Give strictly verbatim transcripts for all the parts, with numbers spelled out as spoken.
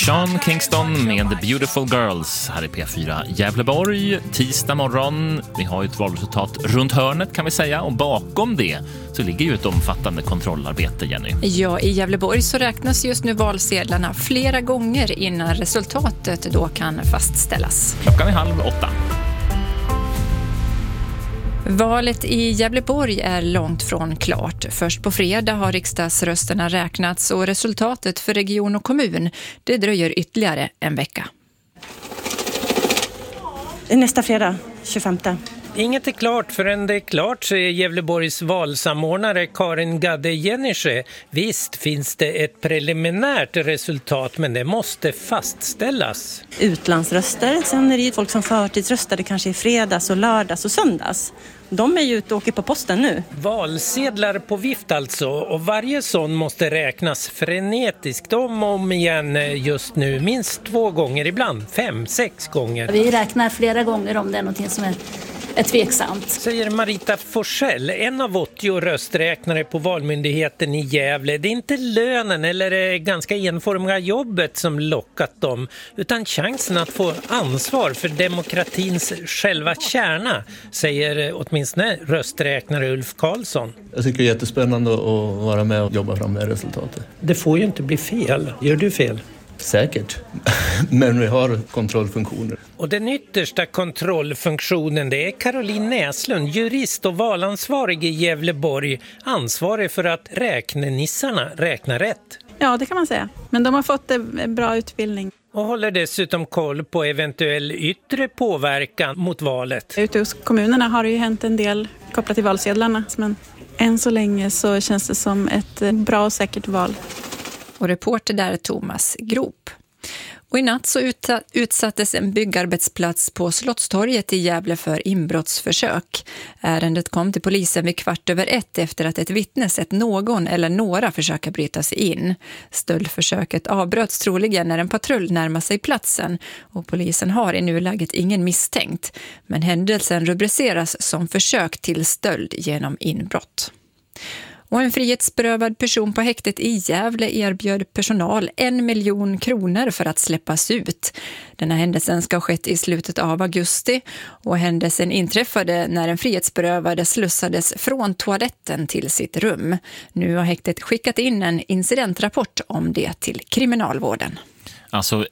Sean Kingston med The Beautiful Girls här i P fyra Gävleborg. Tisdag morgon, vi har ju ett valresultat runt hörnet kan vi säga, och bakom det så ligger ju ett omfattande kontrollarbete, Jenny. Ja, i Gävleborg så räknas just nu valsedlarna flera gånger innan resultatet då kan fastställas. Klockan är halv åtta. Valet i Gävleborg är långt från klart. Först på fredag har riksdagsrösterna räknats och resultatet för region och kommun, det dröjer ytterligare en vecka. Nästa fredag, tjugofemte. Inget är klart förrän det är klart, säger Gävleborgs valsamordnare Karin Gadde-Jennische. Visst finns det ett preliminärt resultat, men det måste fastställas. Utlandsröster, sen är det ju folk som förtidsröstade kanske i fredags och lördags och söndags. De är ju ute och åker på posten nu. Valsedlar på vift alltså, och varje sån måste räknas frenetiskt om och om igen just nu. Minst två gånger, ibland fem, sex gånger. Vi räknar flera gånger om det är någonting som är är tveksamt. Säger Marita Forsell, en av åttio rösträknare på Valmyndigheten i Gävle. Det är inte lönen eller det ganska enformiga jobbet som lockat dem, utan chansen att få ansvar för demokratins själva kärna, säger åtminstone rösträknare Ulf Karlsson. Jag tycker det är jättespännande att vara med och jobba fram med resultatet. Det får ju inte bli fel. Gör du fel? Säkert, men vi har kontrollfunktioner. Och den yttersta kontrollfunktionen, det är Caroline Näslund, jurist och valansvarig i Gävleborg, ansvarig för att räknenissarna räknar rätt. Ja, det kan man säga. Men de har fått en bra utbildning. Och håller dessutom koll på eventuell yttre påverkan mot valet. Ute hos kommunerna har det ju hänt en del kopplat till valsedlarna, men än så länge så känns det som ett bra och säkert val. Och reporter där är Thomas Grop. Och i natt så utsattes en byggarbetsplats på Slottstorget i Gävle för inbrottsförsök. Ärendet kom till polisen vid kvart över ett efter att ett vittne sett någon eller några försöka bryta sig in. Stöldförsöket avbröts troligen när en patrull närmade sig platsen och polisen har i nuläget ingen misstänkt. Men händelsen rubriceras som försök till stöld genom inbrott. Och en frihetsberövad person på häktet i Gävle erbjöd personal en miljon kronor för att släppas ut. Den här händelsen ska ha skett i slutet av augusti och händelsen inträffade när en frihetsberövade slussades från toaletten till sitt rum. Nu har häktet skickat in en incidentrapport om det till kriminalvården. Alltså,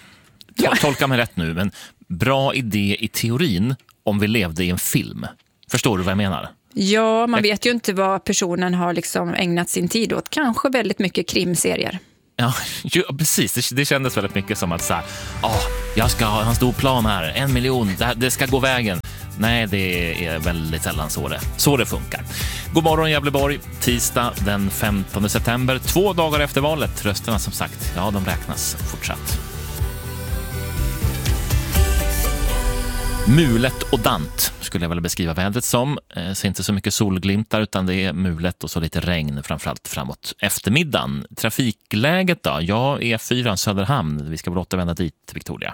to- tolka mig rätt nu, men bra idé i teorin om vi levde i en film. Förstår du vad jag menar? Ja, man vet ju inte vad personen har liksom ägnat sin tid åt. Kanske väldigt mycket krimserier. Ja, ju, precis. Det, det kändes väldigt mycket som att så här, oh, jag ska ha en stor plan här, en miljon, det, det ska gå vägen. Nej, det är väldigt sällan så det, så det funkar. God morgon Gävleborg, tisdag den femtonde september, två dagar efter valet. Rösterna som sagt, ja de räknas fortsatt. Mulet och dant skulle jag väl beskriva vädret som. Eh, så inte så mycket solglimtar utan det är mulet och så lite regn framförallt framåt eftermiddagen. Trafikläget då? Ja, E fyra Söderhamn. Vi ska väl återvända dit, Victoria.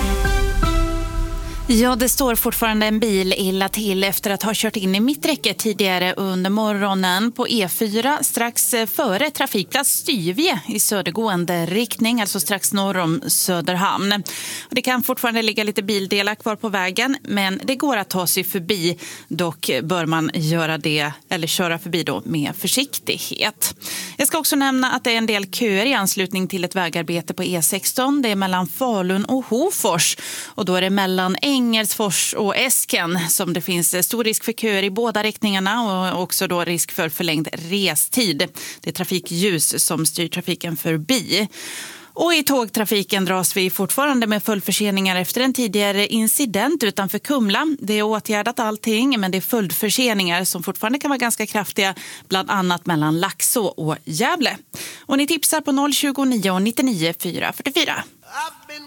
Ja, det står fortfarande en bil illa till efter att ha kört in i mitträcket tidigare under morgonen på E fyra strax före trafikplats Styvje i södergående riktning, alltså strax norr om Söderhamn. Det kan fortfarande ligga lite bildelar kvar på vägen, men det går att ta sig förbi. Dock bör man göra det eller köra förbi då med försiktighet. Jag ska också nämna att det är en del köer i anslutning till ett vägarbete på E sexton. Det är mellan Falun och Hofors och då är det mellan Engelsfors och Esken som det finns stor risk för köer i båda riktningarna och också då risk för förlängd restid. Det är trafikljus som styr trafiken förbi. Och i tågtrafiken dras vi fortfarande med fullförseningar efter en tidigare incident utanför Kumla. Det är åtgärdat allting, men det är följdförseningar som fortfarande kan vara ganska kraftiga, bland annat mellan Laxå och Gävle. Och ni tipsar på noll tjugonio nittionio fyra fyrtiofyra.